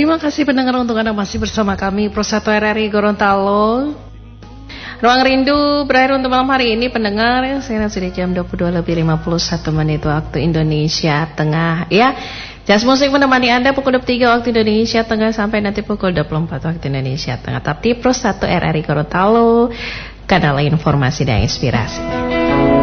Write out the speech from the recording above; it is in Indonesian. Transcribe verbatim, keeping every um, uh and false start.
Terima kasih pendengar untuk Anda masih bersama kami Pro satu R R I Gorontalo. Ruang Rindu berakhir untuk malam hari ini pendengar. Sekarang sudah jam dua puluh dua lebih lima puluh satu menit waktu Indonesia Tengah ya. Jazz musik menemani Anda pukul dua puluh tiga waktu Indonesia Tengah sampai nanti pukul dua puluh empat waktu Indonesia Tengah. Tapi Pro satu R R I Gorontalo, kanal informasi dan inspirasi.